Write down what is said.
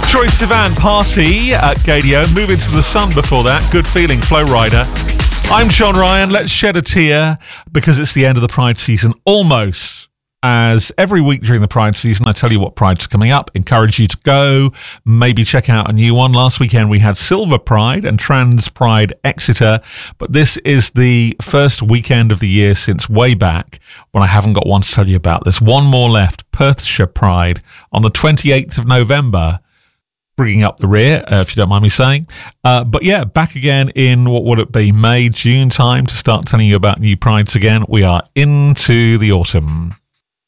Troye Sivan, Party at Gadio. Move into the Sun before that. Good Feeling, Flow Rider. I'm John Ryan. Let's shed a tear because it's the end of the Pride season. Almost. As every week during the Pride season, I tell you what Pride's coming up, encourage you to go, maybe check out a new one. Last weekend we had Silver Pride and Trans Pride Exeter, but this is the first weekend of the year since way back when I haven't got one to tell you about. There's one more left, Perthshire Pride, on the 28th of November, bringing up the rear, if you don't mind me saying. But yeah, back again in, what would it be, May, June time to start telling you about new Prides again. We are into the autumn.